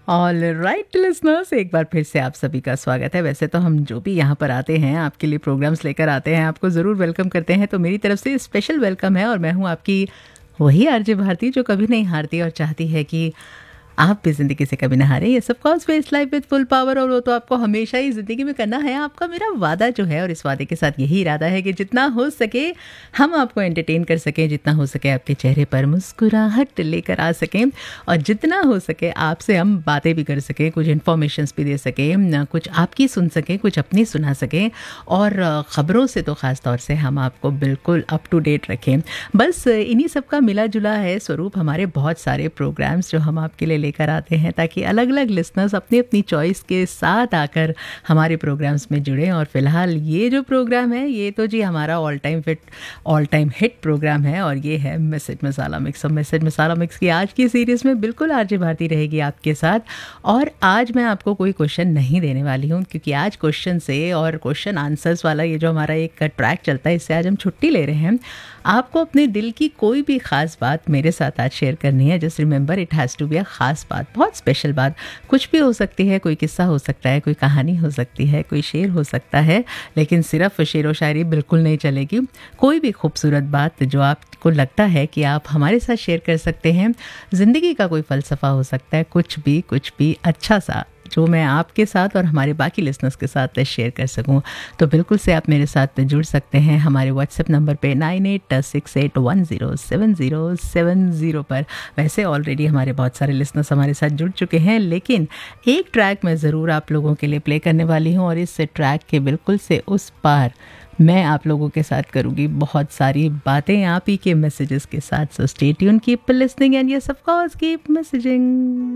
All right listeners, एक बार फिर से आप सभी का स्वागत है। वैसे तो हम जो भी यहाँ पर आते हैं, आपके लिए प्रोग्राम्स लेकर आते हैं, आपको ज़रूर वेलकम करते हैं। तो मेरी तरफ से स्पेशल वेलकम है और मैं हूँ आपकी वही आरजे भारती जो कभी नहीं हारती और चाहती है कि आप भी ज़िंदगी से कभी ना हारें। ये सब cause face life with full power, और वो तो आपको हमेशा ही ज़िंदगी में करना है। आपका मेरा वादा जो है, और इस वादे के साथ यही इरादा है कि जितना हो सके हम आपको एंटरटेन कर सकें, जितना हो सके आपके चेहरे पर मुस्कुराहट लेकर आ सकें, और जितना हो सके आपसे हम बातें भी कर सकें, कुछ इन्फॉर्मेशंस भी दे सकें, कुछ आपकी सुन सकें, कुछ अपनी सुना सकें, और ख़बरों से तो ख़ास तौर से हम आपको बिल्कुल अप टू डेट रखें। बस इन्हीं सब का मिला जुला है स्वरूप हमारे बहुत सारे प्रोग्राम्स जो हम आपके लिए लेकर आते हैं, ताकि अलग अलग लिसनर्स अपनी अपनी चॉइस के साथ आकर हमारे प्रोग्राम्स में जुड़ें। और फिलहाल ये जो प्रोग्राम है, ये तो जी हमारा ऑल टाइम हिट प्रोग्राम है, और ये है मैसेज मसाला मिक्स। और मैसेज मसाला मिक्स की आज की सीरीज़ में बिल्कुल आरजे भारती रहेगी आपके साथ। और आज मैं आपको कोई क्वेश्चन नहीं देने वाली हूँ, क्योंकि आज क्वेश्चन से और क्वेश्चन आंसर्स वाला ये जो हमारा एक ट्रैक चलता है, इससे आज हम छुट्टी ले रहे हैं। आपको अपने दिल की कोई भी ख़ास बात मेरे साथ आज शेयर करनी है। Just remember, it has to be a ख़ास बात, बहुत स्पेशल बात। कुछ भी हो सकती है, कोई किस्सा हो सकता है, कोई कहानी हो सकती है, कोई शेर हो सकता है, लेकिन सिर्फ शेर व शायरी बिल्कुल नहीं चलेगी। कोई भी खूबसूरत बात जो आपको लगता है कि आप हमारे साथ शेयर कर सकते हैं। ज़िंदगी का कोई फ़लसफ़ा हो सकता है, कुछ भी अच्छा सा जो मैं आपके साथ और हमारे बाकी लिसनर्स के साथ शेयर कर सकूं। तो बिल्कुल से आप मेरे साथ जुड़ सकते हैं हमारे व्हाट्सएप नंबर पे 9868107070 पर। वैसे ऑलरेडी हमारे बहुत सारे लिसनर्स हमारे साथ जुड़ चुके हैं, लेकिन एक ट्रैक मैं ज़रूर आप लोगों के लिए प्ले करने वाली हूं, और इस ट्रैक के बिल्कुल से उस पार मैं आप लोगों के साथ करूँगी बहुत सारी बातें आप ही के मैसेजेस के साथ। So stay tune, keep listening, and yes of course keep messaging.